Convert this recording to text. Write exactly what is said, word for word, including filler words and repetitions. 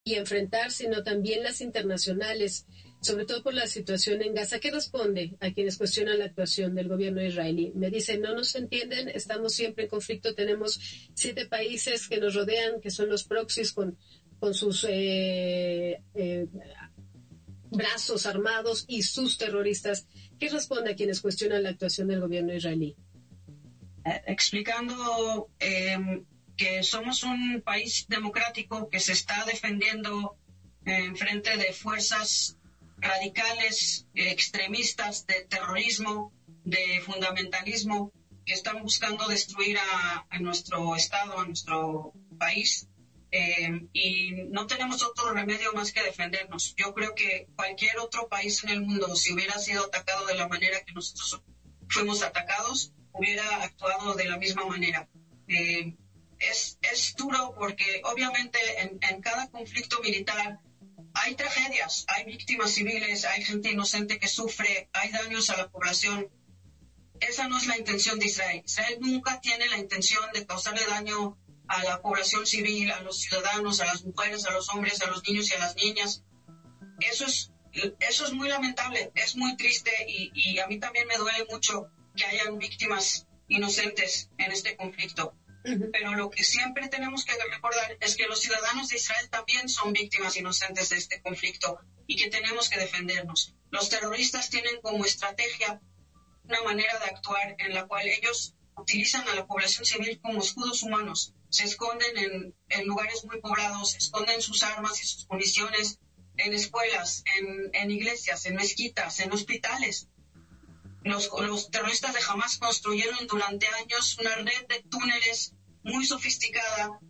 y enfrentar, sino también las internacionales, sobre todo por la situación en Gaza. ¿Qué responde a quienes cuestionan la actuación del gobierno israelí? Me dicen, no nos entienden, estamos siempre en conflicto, tenemos siete países que nos rodean, que son los proxies con, con sus eh, eh, brazos armados y sus terroristas. ¿Qué responde a quienes cuestionan la actuación del gobierno israelí? Eh, explicando eh, que somos un país democrático que se está defendiendo eh, en frente de fuerzas radicales, eh, extremistas, de terrorismo, de fundamentalismo, que están buscando destruir a, a nuestro Estado, a nuestro país. Eh, y no tenemos otro remedio más que defendernos. Yo creo que cualquier otro país en el mundo, si hubiera sido atacado de la manera que nosotros fuimos atacados, hubiera actuado de la misma manera. Eh, es, es duro porque obviamente en, en cada conflicto militar hay tragedias, hay víctimas civiles, hay gente inocente que sufre, hay daños a la población. Esa no es la intención de Israel. Israel nunca tiene la intención de causarle daño a la población civil, a los ciudadanos, a las mujeres, a los hombres, a los niños y a las niñas. Eso es, eso es muy lamentable, es muy triste y, y a mí también me duele mucho que hayan víctimas inocentes en este conflicto. Uh-huh. Pero lo que siempre tenemos que recordar es que los ciudadanos de Israel también son víctimas inocentes de este conflicto y que tenemos que defendernos. Los terroristas tienen como estrategia una manera de actuar en la cual ellos utilizan a la población civil como escudos humanos. Se esconden en, en lugares muy poblados, esconden sus armas y sus municiones en escuelas, en, en iglesias, en mezquitas, en hospitales. Los, los terroristas de Hamas construyeron durante años una red de túneles muy sofisticada